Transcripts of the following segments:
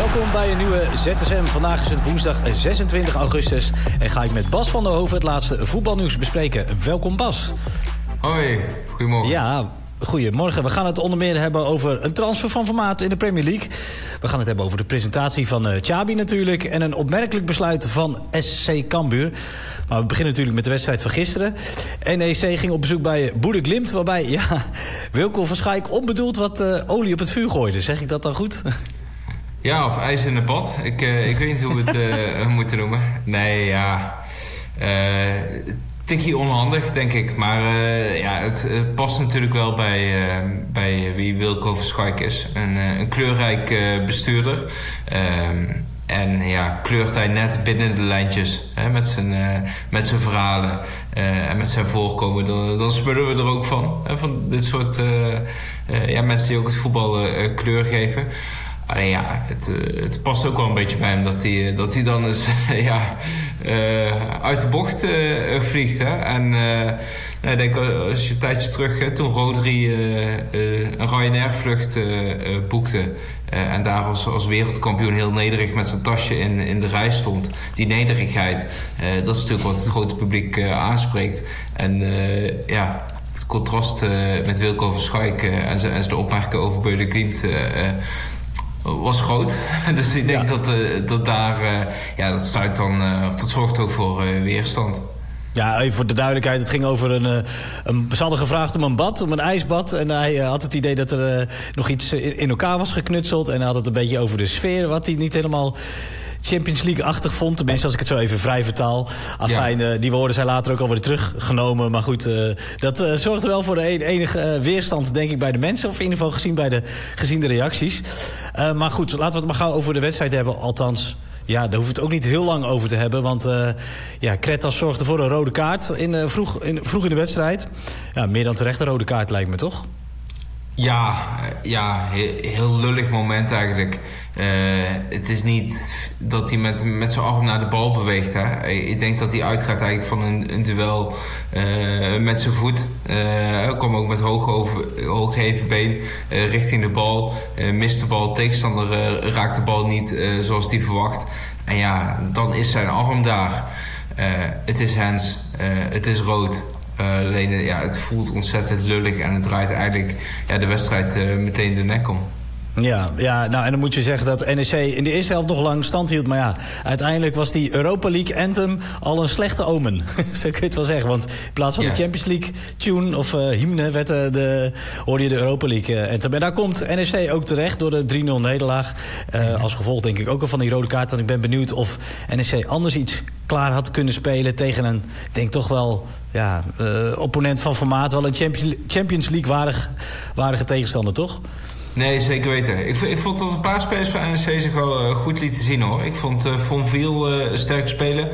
Welkom bij een nieuwe ZSM. Vandaag is het woensdag 26 augustus en ga ik met Bas van der Hoven het laatste voetbalnieuws bespreken. Welkom Bas. Hoi, goedemorgen. Ja, goedemorgen. We gaan het onder meer hebben over een transfer van formaat in de Premier League. We gaan het hebben over de presentatie van Xabi natuurlijk en een opmerkelijk besluit van SC Cambuur. Maar we beginnen natuurlijk met de wedstrijd van gisteren. NEC ging op bezoek bij Boede Glimt, waarbij Wilco van Schaik onbedoeld wat olie op het vuur gooide. Zeg ik dat dan goed? Ja, of ijs in het bad. Ik weet niet hoe we het moeten noemen. Nee, ja. Tikkie onhandig, denk ik. Maar het past natuurlijk wel bij wie Wilco van Schaik is. Een kleurrijk bestuurder. En ja, kleurt hij net binnen de lijntjes met zijn verhalen en met zijn voorkomen. Dan smullen we er ook van. Van dit soort mensen die ook het voetbal kleur geven. Alleen ja, het past ook wel een beetje bij hem dat hij dan eens uit de bocht vliegt. Hè? En ik denk, als je een tijdje terug, toen Rodri een Ryanair-vlucht boekte en daar als wereldkampioen heel nederig met zijn tasje in de rij stond. Die nederigheid, dat is natuurlijk wat het grote publiek aanspreekt. En het contrast met Wilco van Schaik en zijn opmerkingen over Boede Glimt was groot. Dus ik denk dat daar dat stuit dan dat zorgt ook voor weerstand. Ja, even voor de duidelijkheid. Het ging over ze hadden gevraagd om een bad, om een ijsbad. En hij had het idee dat er nog iets in elkaar was geknutseld. En hij had het een beetje over de sfeer, wat hij niet helemaal Champions League-achtig vond. Tenminste, als ik het zo even vrij vertaal. Afijn, die woorden zijn later ook alweer teruggenomen. Maar goed, dat zorgde wel voor enige weerstand, denk ik, bij de mensen. Of in ieder geval gezien de reacties. Maar goed, laten we het maar gauw over de wedstrijd hebben. Althans, ja, daar hoeven we het ook niet heel lang over te hebben. Want Kretas zorgde voor een rode kaart vroeg in de wedstrijd. Ja, meer dan terecht een rode kaart, lijkt me, toch? Ja, heel lullig moment eigenlijk. Het is niet dat hij met zijn arm naar de bal beweegt. Hè. Ik denk dat hij uitgaat eigenlijk van een duel met zijn voet. Kwam ook met hooggeheven been richting de bal. Mist de bal, tegenstander raakt de bal niet zoals hij verwacht. En ja, dan is zijn arm daar. Het is hands, het is rood. Alleen het voelt ontzettend lullig en het draait eigenlijk de wedstrijd meteen de nek om. Ja, nou en dan moet je zeggen dat NEC in de eerste helft nog lang stand hield. Maar ja, uiteindelijk was die Europa League anthem al een slechte omen. Zo kun je het wel zeggen. Want in plaats van de Champions League tune of hymne hoorde je de Europa League anthem. En daar komt NEC ook terecht door de 3-0 nederlaag. Als gevolg denk ik ook al van die rode kaart. En ik ben benieuwd of NEC anders iets klaar had kunnen spelen tegen een, ik denk toch wel, opponent van formaat. Wel een Champions League waardige tegenstander, toch? Nee, zeker weten. Ik vond dat een paar spelers van NEC zich wel goed lieten zien, hoor. Ik vond Fonville sterk spelen.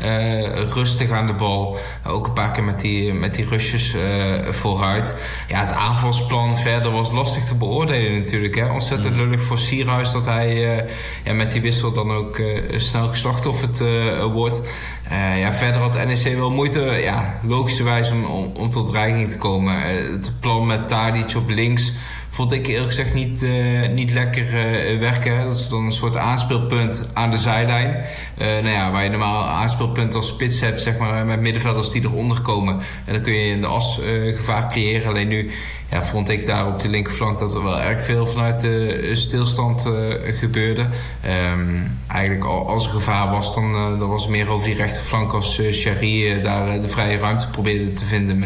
Rustig aan de bal. Ook een paar keer met die rushes vooruit. Ja, het aanvalsplan verder was lastig te beoordelen natuurlijk. Hè. Ontzettend lullig voor Sierhuis dat hij met die wissel dan ook snel geslachtofferd wordt. Verder had NEC wel moeite, logischerwijs om tot dreiging te komen. Het plan met Tadic op links vond ik eerlijk gezegd niet lekker werken. Dat is dan een soort aanspeelpunt aan de zijlijn. Waar je normaal een aanspeelpunt als spits hebt, zeg maar, met middenvelders die eronder komen. En dan kun je in de as gevaar creëren. Alleen nu vond ik daar op de linkerflank dat er wel erg veel vanuit de stilstand gebeurde. Eigenlijk als er gevaar was, dan was het meer over die rechterflank als Chari daar de vrije ruimte probeerde te vinden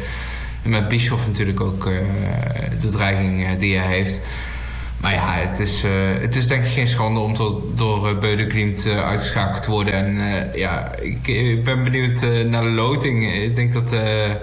met Bischoff natuurlijk ook de dreiging die hij heeft. Maar ja, het is denk ik geen schande om door Boede Glimt uitgeschakeld te worden. En ik ben benieuwd naar de loting. Ik denk dat de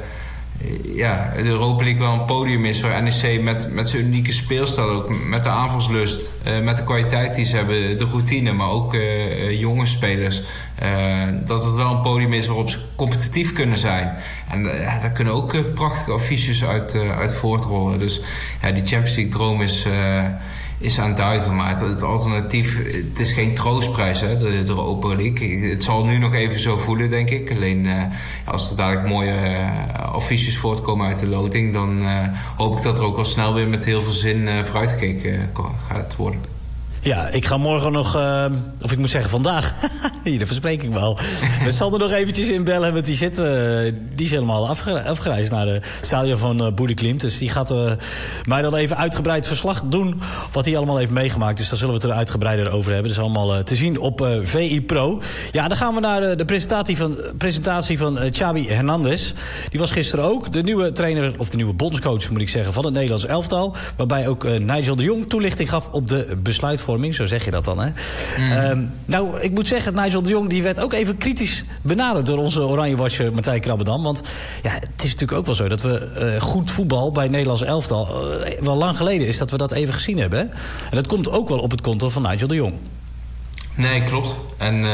Europa League wel een podium is waar NEC met zijn unieke speelstijl, ook met de aanvalslust, met de kwaliteit die ze hebben, de routine, maar ook jonge spelers, dat het wel een podium is waarop ze competitief kunnen zijn. En daar kunnen ook prachtige affiches uit voortrollen. Dus die Champions League droom is aan het duigen. Maar het alternatief, het is geen troostprijs, hè, de Europa League. Het zal nu nog even zo voelen, denk ik. Alleen als er dadelijk mooie affiches voortkomen uit de loting, dan hoop ik dat er ook wel snel weer met heel veel zin vooruitgekeken gaat worden. Ja, ik ga morgen nog, of ik moet zeggen vandaag, hier, dat verspreek ik wel. Met Sander nog eventjes inbellen, want die is helemaal afgereisd naar de stadion van Boedeklimt. Dus die gaat mij dan even uitgebreid verslag doen wat hij allemaal heeft meegemaakt. Dus daar zullen we het er uitgebreider over hebben. Dat is allemaal te zien op VI Pro. Ja, dan gaan we naar de presentatie van Xabi Hernandez. Die was gisteren ook de nieuwe trainer, of de nieuwe bondscoach moet ik zeggen, van het Nederlands elftal. Waarbij ook Nigel de Jong toelichting gaf op de besluitvorming. Zo zeg je dat dan, hè? Nou, ik moet zeggen, Nigel de Jong die werd ook even kritisch benaderd door onze Oranje-watcher Martijn Krabbedam. Want ja, het is natuurlijk ook wel zo dat we goed voetbal bij het Nederlands elftal wel lang geleden is dat we dat even gezien hebben. Hè? En dat komt ook wel op het konto van Nigel de Jong. Nee, klopt. En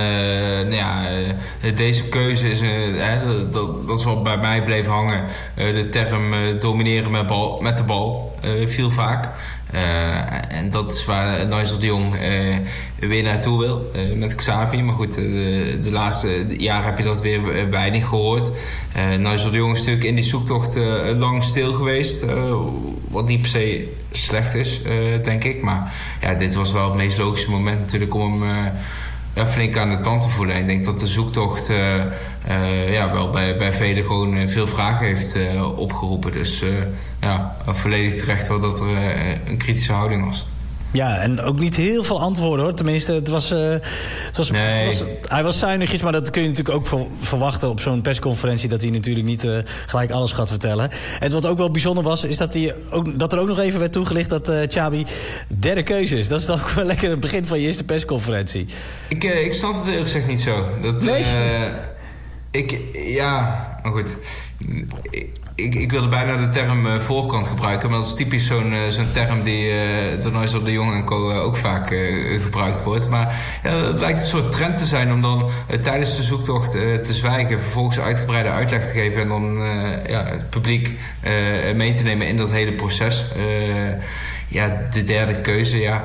deze keuze is, dat is wat bij mij bleef hangen. De term domineren met de bal viel vaak. En dat is waar Nigel de Jong weer naartoe wil met Xavi. Maar goed, de laatste jaren heb je dat weer weinig gehoord. Nigel de Jong is natuurlijk in die zoektocht lang stil geweest. Wat niet per se slecht is, denk ik. Maar ja, dit was wel het meest logische moment natuurlijk om hem flink aan de tand te voelen. En ik denk dat de zoektocht wel bij velen gewoon veel vragen heeft opgeroepen. Dus volledig terecht wel dat er een kritische houding was. Ja, en ook niet heel veel antwoorden, hoor. Tenminste, hij was zuinigjes, maar dat kun je natuurlijk ook verwachten op zo'n persconferentie, dat hij natuurlijk niet gelijk alles gaat vertellen. En wat ook wel bijzonder was, is dat er ook nog even werd toegelicht dat Xabi derde keuze is. Dat is dan ook wel lekker het begin van je eerste persconferentie. Ik snap het eerlijk gezegd niet zo. Nee? Maar goed. Ik wilde bijna de term voorkant gebruiken, maar dat is typisch zo'n term die door Nigel de Jong en co. Ook vaak gebruikt wordt. Maar ja, het lijkt een soort trend te zijn om dan tijdens de zoektocht te zwijgen, vervolgens uitgebreide uitleg te geven en dan het publiek mee te nemen in dat hele proces. De derde keuze,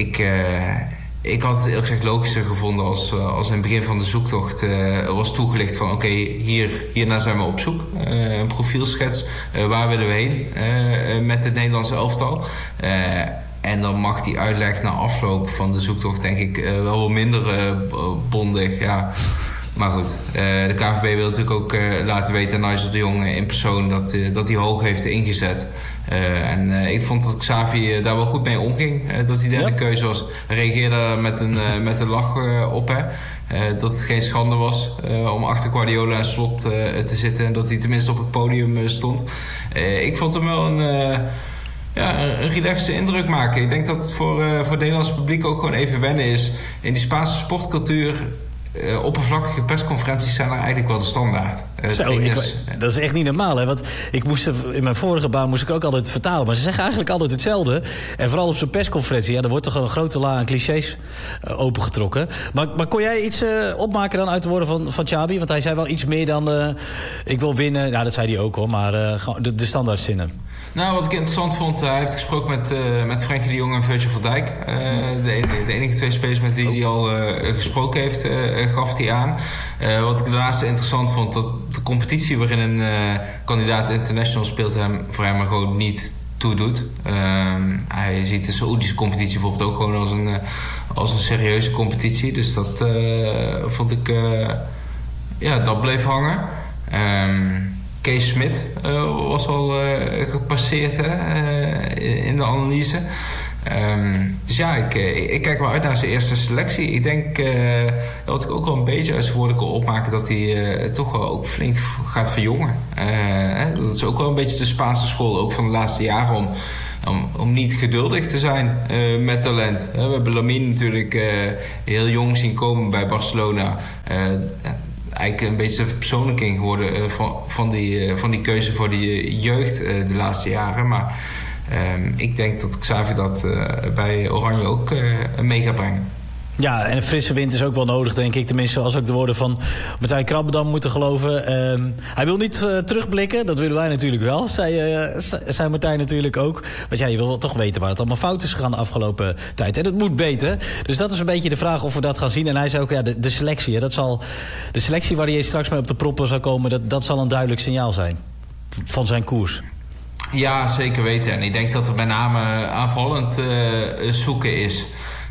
ik had het eerlijk gezegd logischer gevonden als in het begin van de zoektocht was toegelicht van oké, hiernaar zijn we op zoek. Een profielschets, waar willen we heen met het Nederlandse elftal. En dan mag die uitleg na afloop van de zoektocht denk ik wel wat minder bondig. Ja. Maar goed, de KNVB wil natuurlijk ook laten weten aan Nigel de Jong in persoon dat hij hoog heeft ingezet. Ik vond dat Xavi daar wel goed mee omging. Dat hij derde keuze was. Hij reageerde daar met een lach op. Dat het geen schande was om achter Guardiola en Slot te zitten. En dat hij tenminste op het podium stond. Ik vond hem wel een relaxe indruk maken. Ik denk dat het voor het Nederlandse publiek ook gewoon even wennen is. In die Spaanse sportcultuur, oppervlakkige persconferenties zijn er eigenlijk wel de standaard. Dat is echt niet normaal, hè? Want in mijn vorige baan moest ik ook altijd vertalen. Maar ze zeggen eigenlijk altijd hetzelfde. En vooral op zo'n persconferentie, er wordt toch een grote la aan clichés opengetrokken. Maar kon jij iets opmaken dan uit de woorden van Xabi? Want hij zei wel iets meer dan ik wil winnen. Nou, dat zei hij ook, hoor. Maar gewoon de standaardzinnen. Nou, wat ik interessant vond, hij heeft gesproken met Frenkie de Jong en Virgil van Dijk. De enige twee spelers met wie hij al gesproken heeft, gaf hij aan. Wat ik daarnaast interessant vond, dat de competitie waarin een kandidaat international speelt voor hem maar gewoon niet toedoet. Hij ziet de Saoedische competitie bijvoorbeeld ook gewoon als een serieuze competitie. Dus dat vond ik, dat bleef hangen. Kees Smit was al gepasseerd in de analyse. Ik kijk wel uit naar zijn eerste selectie. Ik denk dat ik ook wel een beetje uit zijn woorden kan opmaken dat hij toch wel ook flink gaat verjongen. Dat is ook wel een beetje de Spaanse school, ook van de laatste jaren, om niet geduldig te zijn met talent. We hebben Lamine natuurlijk heel jong zien komen bij Barcelona. Eigenlijk een beetje de verpersoonlijking geworden van die keuze voor die jeugd de laatste jaren. Maar ik denk dat Xavi dat bij Oranje ook mee gaat brengen. Ja, en een frisse wind is ook wel nodig, denk ik. Tenminste, als ook de woorden van Martijn Krabbedam moeten geloven. Hij wil niet terugblikken, dat willen wij natuurlijk wel. Zei Martijn natuurlijk ook. Want je wil wel toch weten waar het allemaal fout is gegaan de afgelopen tijd. En het moet beter. Dus dat is een beetje de vraag of we dat gaan zien. En hij zei ook, de selectie. De selectie waar hij straks mee op de proppen zou komen, dat zal een duidelijk signaal zijn van zijn koers. Ja, zeker weten. En ik denk dat er met name aanvallend zoeken is.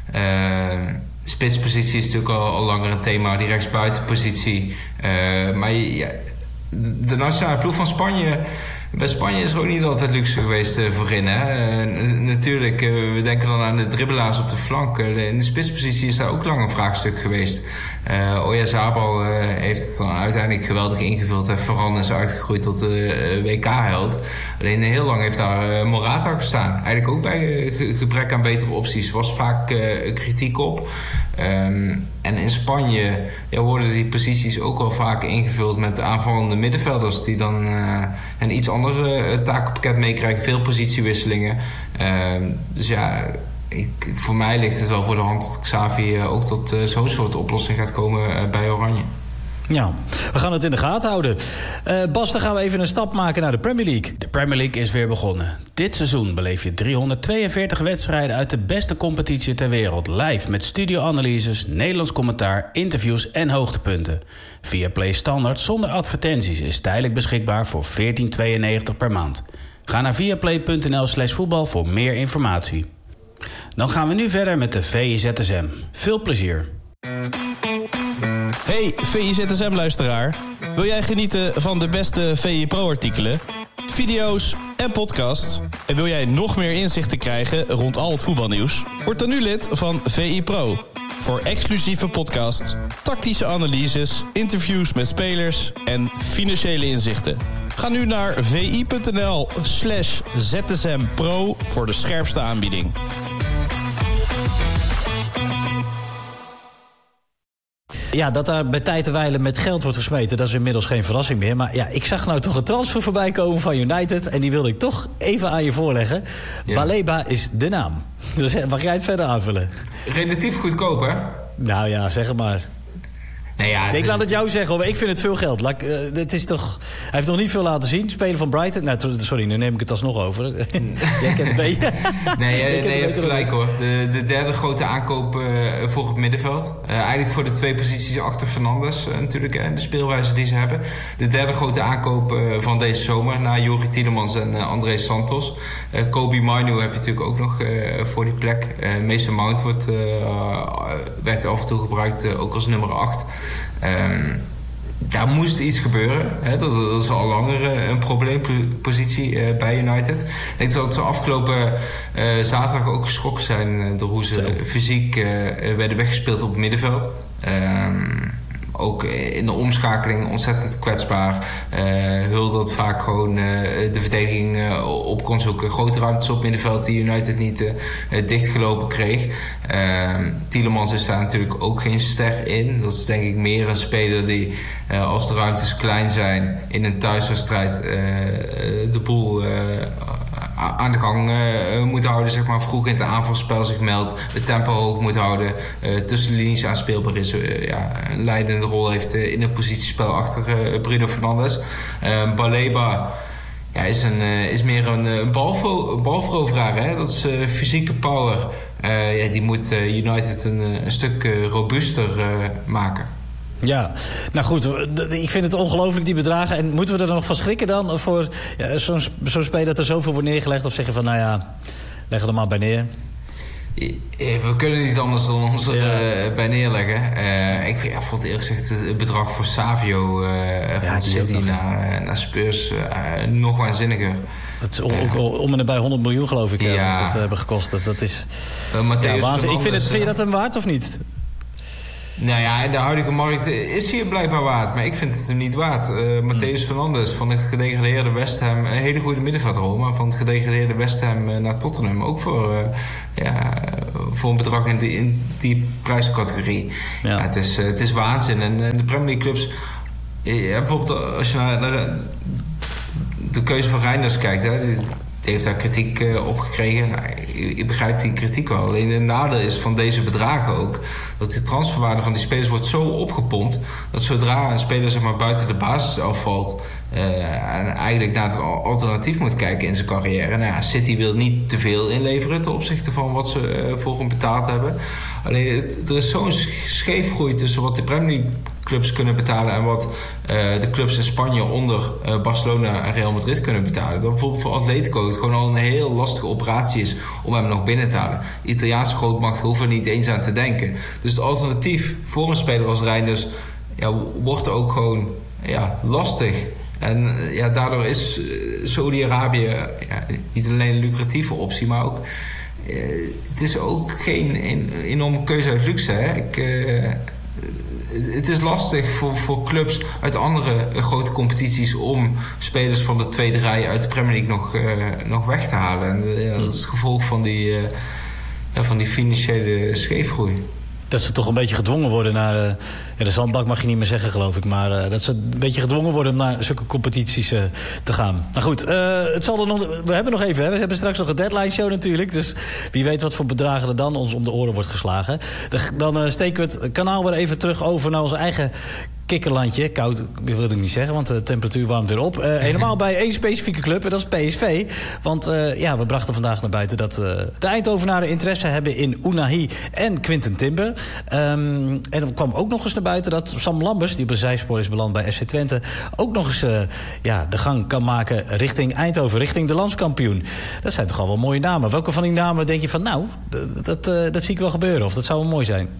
Spitspositie is natuurlijk al langer een thema, die rechtsbuitenpositie. Maar de nationale ploeg van Spanje... Bij Spanje is er ook niet altijd luxe geweest voorin. Hè? Natuurlijk, we denken dan aan de dribbelaars op de flank. In de spitspositie is daar ook lang een vraagstuk geweest. Oyarzabal heeft het dan uiteindelijk geweldig ingevuld. En Varane is uitgegroeid tot WK-held. Alleen heel lang heeft daar Morata gestaan. Eigenlijk ook bij gebrek aan betere opties. Was vaak kritiek op. En in Spanje worden die posities ook wel vaak ingevuld met aanvallende middenvelders die dan een iets ander takenpakket meekrijgen. Veel positiewisselingen. Dus ja, voor mij ligt het wel voor de hand dat Xavi ook tot zo'n soort oplossing gaat komen bij Oranje. Ja, we gaan het in de gaten houden. Bas, dan gaan we even een stap maken naar de Premier League. De Premier League is weer begonnen. Dit seizoen beleef je 342 wedstrijden uit de beste competitie ter wereld live met studioanalyses, Nederlands commentaar, interviews en hoogtepunten. Viaplay Standaard zonder advertenties is tijdelijk beschikbaar voor €14,92 per maand. Ga naar viaplay.nl/voetbal voor meer informatie. Dan gaan we nu verder met de VIZSM. Veel plezier. Hey VIZSM-luisteraar. Wil jij genieten van de beste VI Pro-artikelen, video's en podcasts? En wil jij nog meer inzichten krijgen rond al het voetbalnieuws? Word dan nu lid van VI Pro. Voor exclusieve podcasts, tactische analyses, interviews met spelers en financiële inzichten. Ga nu naar vi.nl/ZSMPro voor de scherpste aanbieding. Ja, dat daar bij tijd en wijle met geld wordt gesmeten, dat is inmiddels geen verrassing meer. Maar ja, ik zag nou toch een transfer voorbij komen van United en die wilde ik toch even aan je voorleggen. Ja. Baleba is de naam. Dus mag jij het verder aanvullen? Relatief goedkoop, hè? Nou ja, zeg het maar. Nee, ik laat het jou zeggen, maar ik vind het veel geld. Het is toch, hij heeft nog niet veel laten zien. Speler van Brighton. Nou, sorry, nu neem ik het alsnog over. Jij kent het beetje. Nee, je hebt gelijk hoor. De derde grote aankoop voor het middenveld. Eigenlijk voor de twee posities achter Fernandes natuurlijk. En de speelwijze die ze hebben. De derde grote aankoop van deze zomer. Na Youri Tielemans en André Santos. Kobbie Mainoo heb je natuurlijk ook nog voor die plek. Mason Mount werd af en toe gebruikt ook als nummer 8. Daar moest iets gebeuren. Hè? Dat is al langer een probleempositie bij United. Ik denk dat ze afgelopen zaterdag ook geschrokken zijn door hoe ze fysiek werden weggespeeld op het middenveld. Ook in de omschakeling ontzettend kwetsbaar. Hull vaak gewoon de verdediging op kon zoeken. Grote ruimtes op middenveld die United niet dichtgelopen kreeg. Tielemans is daar natuurlijk ook geen ster in. Dat is denk ik meer een speler die als de ruimtes klein zijn in een thuiswedstrijd de boel aan de gang moet houden, zeg maar, vroeg in het aanvalspel zich meldt, het tempo hoog moet houden, tussen de linies aanspeelbaar is, een leidende rol heeft in het positiespel achter Bruno Fernandes. Baleba is meer een balveroveraar, hè? Dat is fysieke power. Die moet United een stuk robuuster maken. Ja, nou goed, ik vind het ongelooflijk, die bedragen. En moeten we er nog van schrikken dan? Voor zo'n speler dat er zoveel wordt neergelegd? Of zeggen van, nou ja, leg er maar bij neer. We kunnen niet anders dan ons bij neerleggen. Ik vond eerlijk gezegd het bedrag voor Savio van City naar Spurs nog waanzinniger. Dat is om en bij 100 miljoen, geloof ik, dat hebben gekost. Dat is waanzin. Vind je dat hem waard of niet? Nou ja, in de huidige markt is hij blijkbaar waard. Maar ik vind het hem niet waard. Matthäus Fernandes van het gedegradeerde West Ham. Een hele goede middenvelder, maar van het gedegradeerde West Ham naar Tottenham. Ook voor een bedrag in die prijscategorie. Ja. Het is waanzin. En de Premier League clubs... bijvoorbeeld als je naar de keuze van Reinders kijkt... Die heeft daar kritiek op gekregen. Nou, ik begrijp die kritiek wel. Alleen het nadeel is van deze bedragen ook... dat de transferwaarde van die spelers wordt zo opgepompt... dat zodra een speler zeg maar, buiten de basis afvalt... en eigenlijk naar het alternatief moet kijken in zijn carrière... Nou ja, City wil niet te veel inleveren... ten opzichte van wat ze voor hem betaald hebben. Alleen er is zo'n scheefgroei tussen wat de Premier League clubs kunnen betalen en wat de clubs in Spanje onder Barcelona en Real Madrid kunnen betalen. Dat bijvoorbeeld voor Atletico het gewoon al een heel lastige operatie is om hem nog binnen te halen. De Italiaanse grootmacht hoeven er niet eens aan te denken. Dus het alternatief voor een speler als Reinders wordt ook gewoon lastig. En daardoor is Saudi-Arabië niet alleen een lucratieve optie, maar ook het is ook geen enorme keuze uit luxe. Hè? Het is lastig voor clubs uit andere grote competities om spelers van de tweede rij uit de Premier League nog weg te halen. En dat is het gevolg van die financiële scheefgroei. Dat ze toch een beetje gedwongen worden naar... de zandbak mag je niet meer zeggen, geloof ik. Maar dat ze een beetje gedwongen worden om naar zulke competities te gaan. Nou goed, het zal er nog... We hebben nog even, hè? We hebben straks nog een deadline show natuurlijk. Dus wie weet wat voor bedragen er dan ons om de oren wordt geslagen. Dan steken we het kanaal weer even terug over naar onze eigen... kikkerlandje, koud wil ik niet zeggen, want de temperatuur warmt weer op. Helemaal bij één specifieke club, en dat is PSV. Want we brachten vandaag naar buiten dat de Eindhovenaren interesse hebben in Ounahi en Quinten Timber. En er kwam ook nog eens naar buiten dat Sam Lambers, die op een zijspoor is beland bij FC Twente, ook nog eens de gang kan maken richting Eindhoven, richting de landskampioen. Dat zijn toch al wel mooie namen. Welke van die namen denk je van, dat zie ik wel gebeuren, of dat zou wel mooi zijn?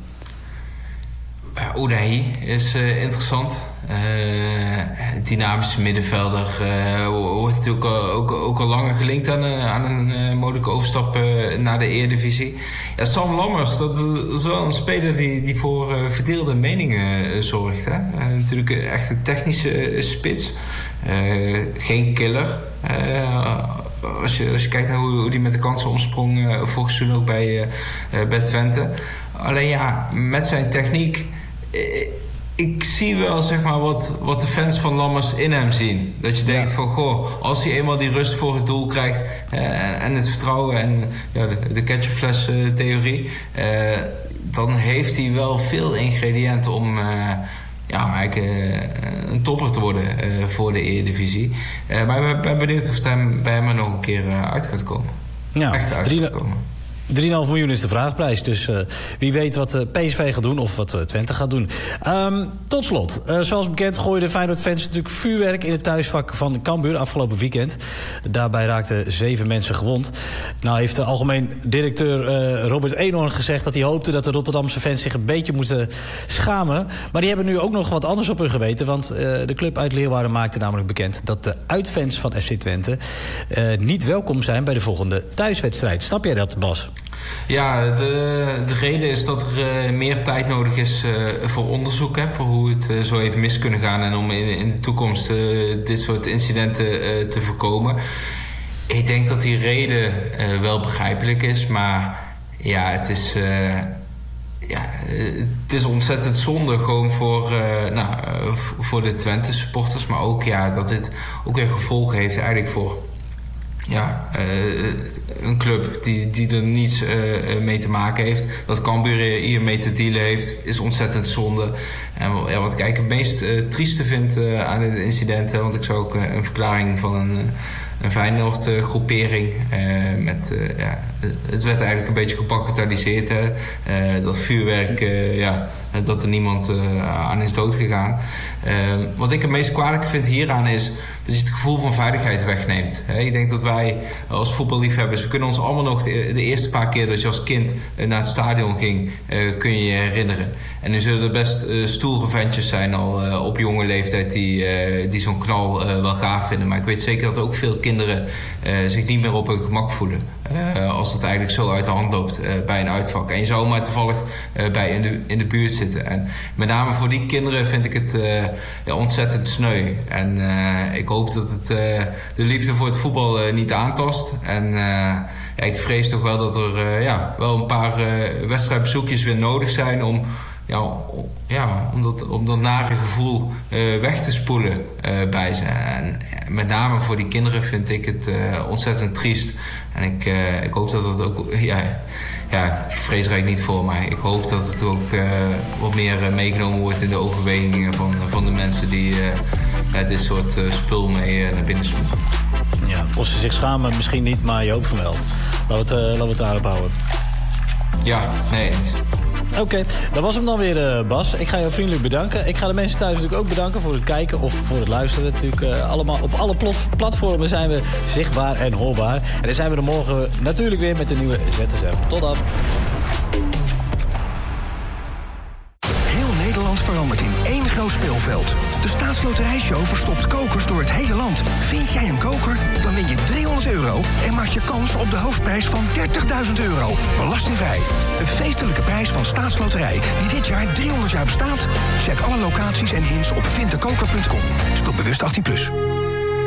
Ounahi is interessant. Dynamische middenvelder. Wordt natuurlijk ook al langer gelinkt aan een mogelijke overstap naar de Eredivisie. Ja, Sam Lammers, dat is wel een speler die voor verdeelde meningen zorgt. Hè? Natuurlijk echt een technische spits. Geen killer. Als je kijkt naar hoe die met de kansen omsprong vorig seizoen ook bij Twente. Alleen met zijn techniek... Ik zie wel zeg maar wat de fans van Lammers in hem zien. Dat je denkt van als hij eenmaal die rust voor het doel krijgt en het vertrouwen en de ketchupfles theorie, dan heeft hij wel veel ingrediënten om een topper te worden voor de Eredivisie. Maar ik ben benieuwd of het bij hem er nog een keer uit gaat komen. Ja, echt uit gaat komen. 3,5 miljoen is de vraagprijs. Dus wie weet wat PSV gaat doen of wat Twente gaat doen. Tot slot. Zoals bekend gooiden Feyenoord-fans natuurlijk vuurwerk in het thuisvak van Cambuur afgelopen weekend. Daarbij raakten 7 mensen gewond. Nou heeft de algemeen directeur Robert Eenhoorn gezegd dat hij hoopte dat de Rotterdamse fans zich een beetje moeten schamen. Maar die hebben nu ook nog wat anders op hun geweten. Want de club uit Leeuwarden maakte namelijk bekend dat de uitfans van FC Twente niet welkom zijn bij de volgende thuiswedstrijd. Snap jij dat, Bas? Ja, de reden is dat er meer tijd nodig is voor onderzoek. Hè, voor hoe het zo even mis kunnen gaan. En om in de toekomst dit soort incidenten te voorkomen. Ik denk dat die reden wel begrijpelijk is. Maar het is ontzettend zonde gewoon voor de Twente supporters. Maar ook dat dit ook weer gevolgen heeft eigenlijk voor... een club die er niets mee te maken heeft. Dat Cambuur hiermee te dealen heeft, is ontzettend zonde. En wat ik eigenlijk het meest trieste vind aan dit incident... want ik zag ook een verklaring van een Feyenoord-groepering. Het werd eigenlijk een beetje gebagatelliseerd. Dat vuurwerk... dat er niemand aan is doodgegaan. Wat ik het meest kwalijk vind hieraan is... dat je het gevoel van veiligheid wegneemt. Ik denk dat wij als voetballiefhebbers... we kunnen ons allemaal nog de eerste paar keer... dat je als kind naar het stadion ging... kun je je herinneren. En nu zullen er best stoere ventjes zijn... al op jonge leeftijd die zo'n knal wel gaaf vinden. Maar ik weet zeker dat ook veel kinderen... zich niet meer op hun gemak voelen. Als het eigenlijk zo uit de hand loopt bij een uitvak. En je zou maar toevallig bij in de buurt zitten. En met name voor die kinderen vind ik het ontzettend sneu. En ik hoop dat het de liefde voor het voetbal niet aantast. En ik vrees toch wel dat er wel een paar wedstrijdbezoekjes weer nodig zijn... om dat nare gevoel weg te spoelen bij ze. En met name voor die kinderen vind ik het ontzettend triest. En ik hoop dat het ook... ik vrees er eigenlijk niet voor, maar ik hoop dat het ook wat meer meegenomen wordt in de overwegingen van de mensen die dit soort spul mee naar binnen smoelen. Ja, of ze zich schamen misschien niet, maar je hoopt van wel. Laten we het daarop houden. Ja, nee eens. Oké, dat was hem dan weer, Bas. Ik ga jou vriendelijk bedanken. Ik ga de mensen thuis natuurlijk ook bedanken voor het kijken of voor het luisteren. Natuurlijk, allemaal op alle platformen zijn we zichtbaar en hoorbaar. En dan zijn we er morgen natuurlijk weer met de nieuwe ZSM. Tot dan. Heel Nederland verandert in één groot speelveld. De Staatsloterijshow verstopt kokers door het hele land. Vind jij een koker? Dan win je €300 en maak je kans op de hoofdprijs van €30.000. Belastingvrij. Een feestelijke prijs van Staatsloterij die dit jaar 300 jaar bestaat. Check alle locaties en hints op vindekoker.com. Speel bewust 18+.